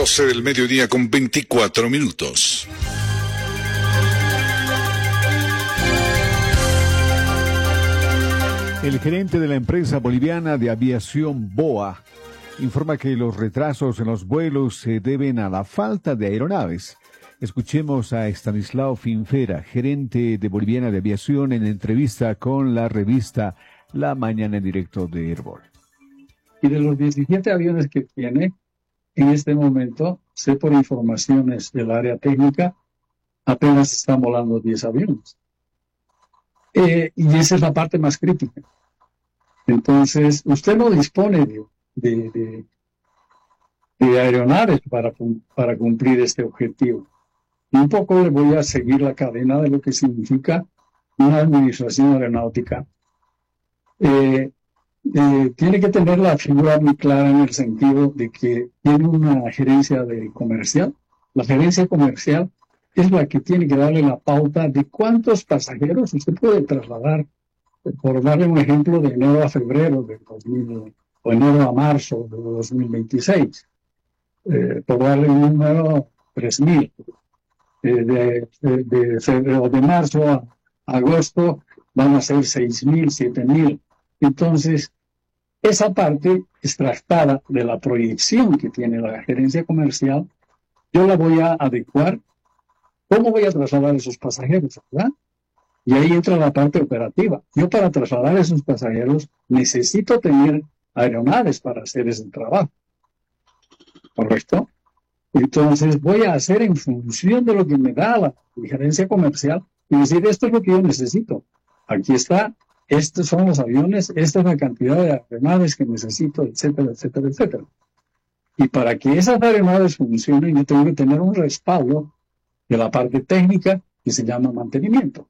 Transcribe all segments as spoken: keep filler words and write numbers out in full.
doce del mediodía con veinticuatro minutos. El gerente de la empresa boliviana de aviación B O A informa que los retrasos en los vuelos se deben a la falta de aeronaves. Escuchemos a Estanislao Finfera, gerente de Boliviana de Aviación, en entrevista con la revista La Mañana en Directo de Herbol. Y de los diecisiete aviones que tiene, en este momento, sé por informaciones del área técnica, apenas están volando diez aviones. Eh, y esa es la parte más crítica. Entonces, usted no dispone de, de, de, de aeronaves para, para cumplir este objetivo. Un poco le voy a seguir la cadena de lo que significa una administración aeronáutica. Eh, eh, tiene que tener la figura muy clara en el sentido de que tiene una gerencia de comercial. La gerencia comercial es la que tiene que darle la pauta de cuántos pasajeros usted puede trasladar, por darle un ejemplo, de enero a febrero de dos mil, o enero a marzo de dos mil veintiséis, eh, por darle un número tres mil. Eh, de, de, de febrero, de marzo a agosto van a ser seis mil, siete mil. Entonces, esa parte extractada de la proyección que tiene la gerencia comercial, yo la voy a adecuar. ¿Cómo voy a trasladar esos pasajeros, verdad? Y ahí entra la parte operativa. Yo para trasladar esos pasajeros necesito tener aeronaves para hacer ese trabajo. ¿Correcto? Entonces voy a hacer en función de lo que me da la gerencia comercial y decir, esto es lo que yo necesito. Aquí está, estos son los aviones, esta es la cantidad de aeronaves que necesito, etcétera, etcétera, etcétera. Y para que esas aeronaves funcionen, yo tengo que tener un respaldo de la parte técnica que se llama mantenimiento.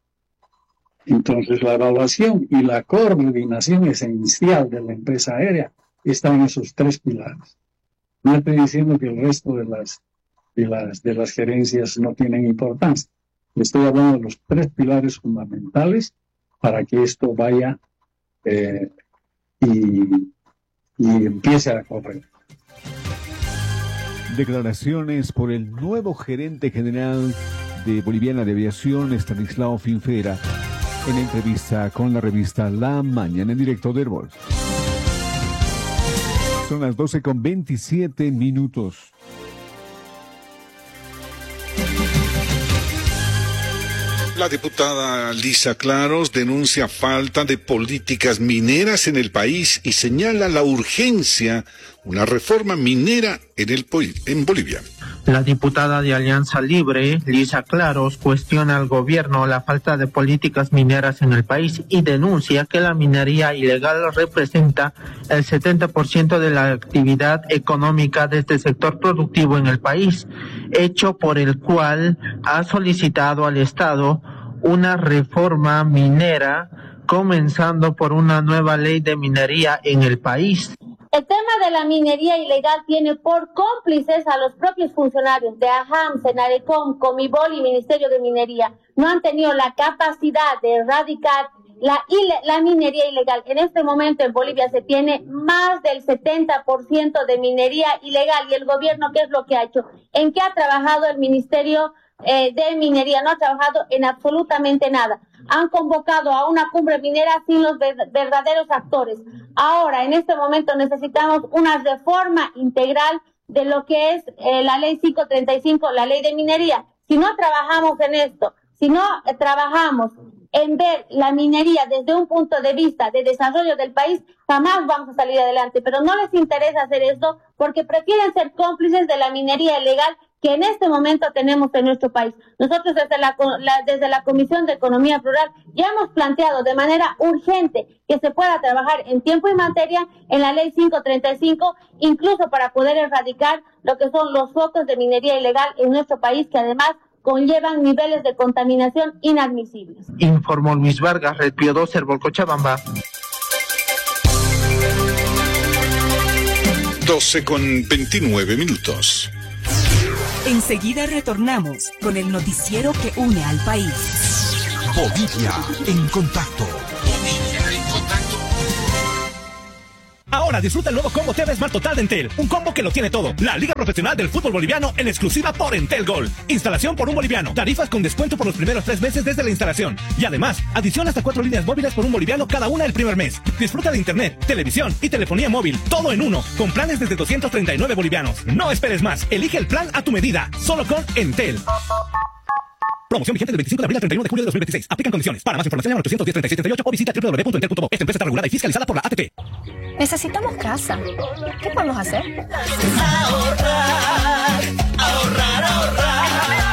Entonces la evaluación y la coordinación esencial de la empresa aérea está en esos tres pilares. No estoy diciendo que el resto de las, de las, de las gerencias no tienen importancia. Estoy hablando de los tres pilares fundamentales para que esto vaya eh, y, y empiece a correr. Declaraciones por el nuevo gerente general de Boliviana de Aviación, Estanislao Finfera, en entrevista con la revista La Mañana en Directo de Herbol. Son las doce con veintisiete minutos. La diputada Lisa Claros denuncia falta de políticas mineras en el país y señala la urgencia de una reforma minera en, el, en Bolivia. La diputada de Alianza Libre, Lisa Claros, cuestiona al gobierno la falta de políticas mineras en el país y denuncia que la minería ilegal representa el setenta por ciento de la actividad económica de este sector productivo en el país, hecho por el cual ha solicitado al Estado una reforma minera, comenzando por una nueva ley de minería en el país. El tema de la minería ilegal tiene por cómplices a los propios funcionarios de AHAM, Senarecom, Comibol y Ministerio de Minería. No han tenido la capacidad de erradicar la, la minería ilegal. En este momento en Bolivia se tiene más del setenta por ciento de minería ilegal. ¿Y el gobierno qué es lo que ha hecho? ¿En qué ha trabajado el Ministerio eh, de Minería? No ha trabajado en absolutamente nada. Han convocado a una cumbre minera sin los verdaderos actores. Ahora, en este momento necesitamos una reforma integral de lo que es eh, la ley quinientos treinta y cinco, la ley de minería. Si no trabajamos en esto, si no eh, trabajamos en ver la minería desde un punto de vista de desarrollo del país, jamás vamos a salir adelante. Pero no les interesa hacer esto porque prefieren ser cómplices de la minería ilegal que en este momento tenemos en nuestro país. Nosotros desde la, la, desde la Comisión de Economía Plural ya hemos planteado de manera urgente que se pueda trabajar en tiempo y materia en la ley quinientos treinta y cinco, incluso para poder erradicar lo que son los focos de minería ilegal en nuestro país, que además conllevan niveles de contaminación inadmisibles. Informó Luis Vargas, Red Pío dos, Herbol, Cochabamba. doce con veintinueve minutos. Enseguida retornamos con el noticiero que une al país. Bolivia en contacto. Bolivia en contacto. Ahora Ahora disfruta el nuevo combo T V Smart Total de Entel. Un combo que lo tiene todo. La Liga Profesional del Fútbol Boliviano en exclusiva por Entel Gold. Instalación por un boliviano. Tarifas con descuento por los primeros tres meses desde la instalación. Y además, adición hasta cuatro líneas móviles por un boliviano cada una el primer mes. Disfruta de internet, televisión y telefonía móvil. Todo en uno. Con planes desde doscientos treinta y nueve bolivianos. No esperes más. Elige el plan a tu medida. Solo con Entel. Promoción vigente del veinticinco de abril al treinta y uno de julio de dos mil veintiséis. Aplican condiciones. Para más información llama al ochocientos diez, treinta y seis, treinta y ocho o visita doble u doble u doble u punto entel punto bo. Esta empresa está regulada y fiscalizada por la A T P. Necesitamos casa. ¿Qué podemos hacer? Ahorrar, ahorrar, ahorrar.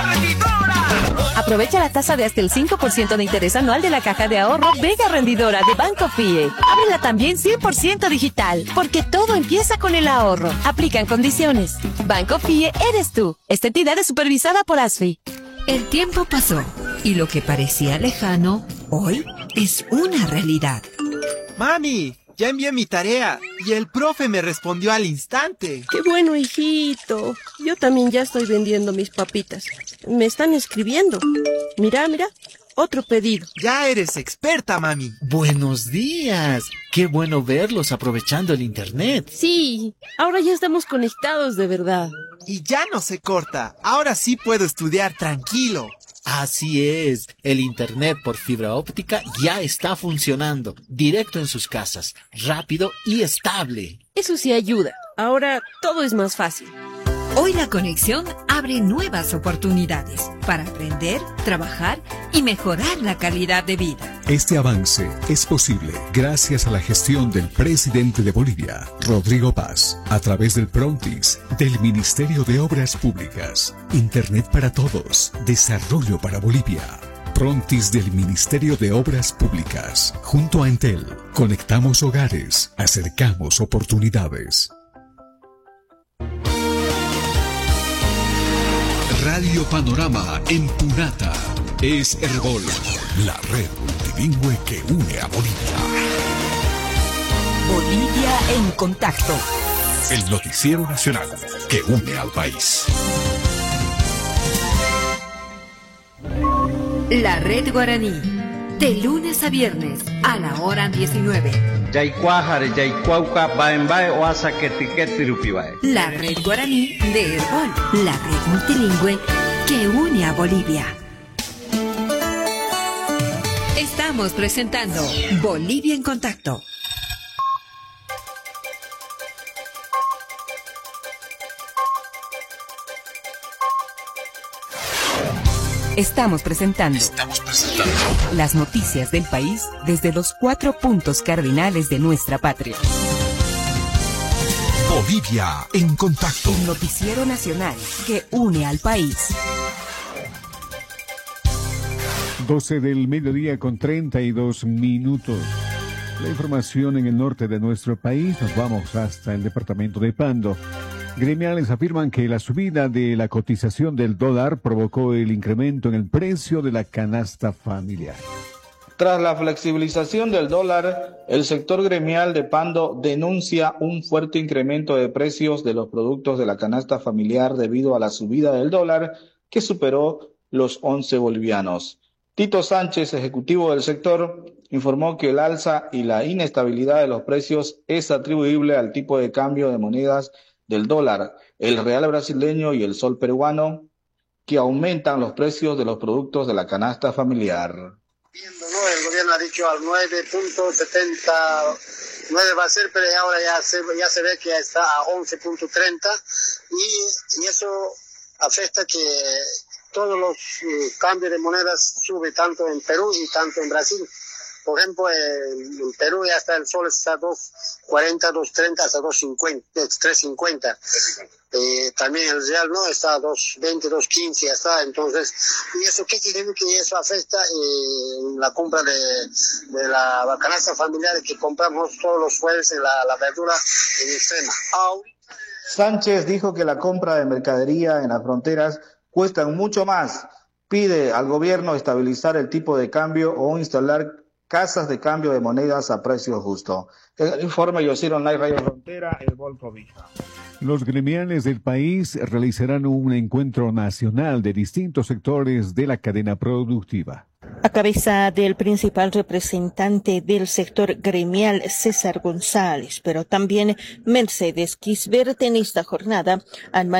Aprovecha la tasa de hasta el cinco por ciento de interés anual de la caja de ahorro Vega Rendidora de Banco Fie. Ábrela también cien por ciento digital, porque todo empieza con el ahorro. Aplican condiciones. Banco Fie eres tú. Esta entidad es supervisada por ASFI. El tiempo pasó y lo que parecía lejano, hoy es una realidad. Mami, ya envié mi tarea y el profe me respondió al instante. ¡Qué bueno, hijito! Yo también ya estoy vendiendo mis papitas. Me están escribiendo. Mira, mira, otro pedido. Ya eres experta, mami. Buenos días. Qué bueno verlos aprovechando el internet. Sí, ahora ya estamos conectados de verdad. Y ya no se corta. Ahora sí puedo estudiar tranquilo. Así es, el internet por fibra óptica ya está funcionando, directo en sus casas, rápido y estable. Eso sí ayuda, ahora todo es más fácil. Hoy la conexión abre nuevas oportunidades para aprender, trabajar y mejorar la calidad de vida. Este avance es posible gracias a la gestión del presidente de Bolivia, Rodrigo Paz, a través del Prontis, del Ministerio de Obras Públicas, Internet para Todos, Desarrollo para Bolivia. Prontis del Ministerio de Obras Públicas, junto a Entel, conectamos hogares, acercamos oportunidades. Radio Panorama en Punata es Herbol, la red multilingüe que une a Bolivia. Bolivia en contacto. El noticiero nacional que une al país. La Red Guaraní, de lunes a viernes a la hora diecinueve. La Red Guaraní de Herbol, la red multilingüe que une a Bolivia. Estamos presentando Bolivia en Contacto. Estamos presentando, Estamos presentando las noticias del país desde los cuatro puntos cardinales de nuestra patria. Bolivia en Contacto. El noticiero nacional que une al país. doce del mediodía con treinta y dos minutos. La información en el norte de nuestro país, nos vamos hasta el departamento de Pando. Gremiales afirman que la subida de la cotización del dólar provocó el incremento en el precio de la canasta familiar. Tras la flexibilización del dólar, el sector gremial de Pando denuncia un fuerte incremento de precios de los productos de la canasta familiar debido a la subida del dólar que superó los once bolivianos. Tito Sánchez, ejecutivo del sector, informó que el alza y la inestabilidad de los precios es atribuible al tipo de cambio de monedas del dólar, el real brasileño y el sol peruano, que aumentan los precios de los productos de la canasta familiar. ¿No? El gobierno ha dicho al nueve punto setenta y nueve va a ser, pero ahora ya se, ya se ve que está a once punto treinta y, y eso afecta que todos los uh, cambios de monedas suben tanto en Perú y tanto en Brasil. Por ejemplo, en, en Perú ya está el sol está a dos cuarenta, dos treinta, hasta dos cincuenta, tres cincuenta. Eh, también el real no está a dos veinte, dos quince, ya está. Entonces, ¿y eso qué quiere decir? Que eso afecta eh, la compra de, de la canasta familiar que compramos todos los jueves en la, la verdura en extrema. Sánchez dijo que la compra de mercadería en las fronteras cuesta mucho más. Pide al gobierno estabilizar el tipo de cambio o instalar casas de cambio de monedas a precio justo. El informe Yosiro Online Radio Frontera, el Volco Vija. Los gremiales del país realizarán un encuentro nacional de distintos sectores de la cadena productiva. A cabeza del principal representante del sector gremial, César González, pero también Mercedes Quisbert, en esta jornada han